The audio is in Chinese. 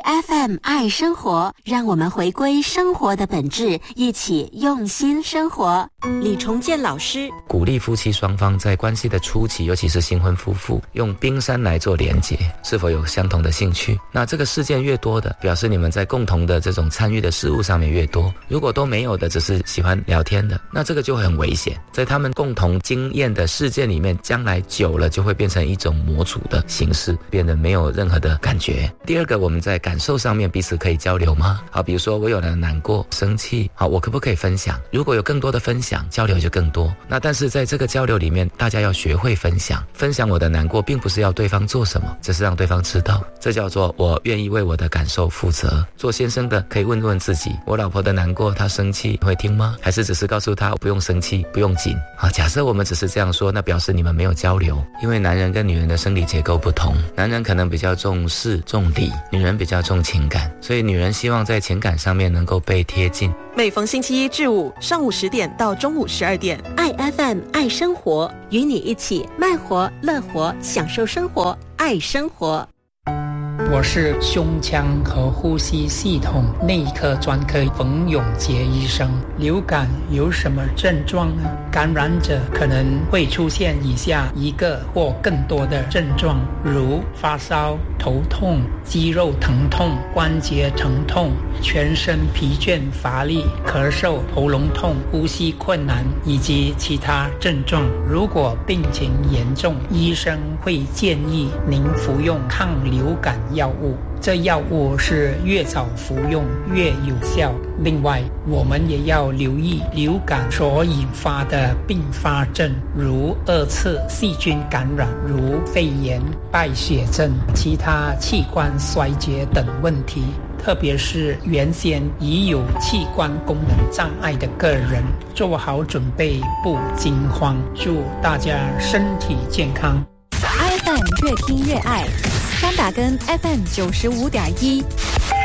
IFM 爱生活，让我们回归生活的本质，一起用心生活。李重建老师鼓励夫妻双方在关系的初期，尤其是新婚夫妇，用冰山来做连结，是否有相同的兴趣？那这个事件越多的，表示你们在共同的这种参与的事物上面越多。如果都没有的，只是喜欢聊天的，那这个就会很危险。在他们共同经验的事件里面，将来久了就会变成一种模组的形式，变得没有任何的感觉。第二个，我们在感受上面彼此可以交流吗？好，比如说我有了难过、生气，好，我可不可以分享？如果有更多的分享，交流就更多。那但是在这个交流里面，大家要学会分享。分享我的难过，并不是要对方做什么，只是让对方知道，这叫做我愿意为我的感受负责。做先生的可以问问自己，我老婆的难过，她生气会听吗？还是只是告诉她不用生气，不用紧？假设我们只是这样说，那表示你们没有交流。因为男人跟女人的生理结构不同，男人可能比较重视重理，女人比较重情感，所以女人希望在情感上面能够被贴近。 每逢星期一至五上午10点到中午12点， 爱 FM 爱生活，与你一起慢活乐活，享受生活，爱生活。 我是胸腔和呼吸系统内科专科冯永杰医生。流感有什么症状呢？感染者可能会出现以下一个或更多的症状，如发烧、头痛、肌肉疼痛、关节疼痛、全身疲倦乏力、咳嗽、喉咙痛、呼吸困难以及其他症状。如果病情严重，医生会建议您服用抗流感药物，这药物是越早服用越有效。另外，我们也要留意流感所引发的并发症，如二次细菌感染，如肺炎、败血症、其他器官衰竭等问题。特别是原先已有器官功能障碍的个人，做好准备，不惊慌。祝大家身体健康。 iFM 越听越爱，三打根 FM 95.1。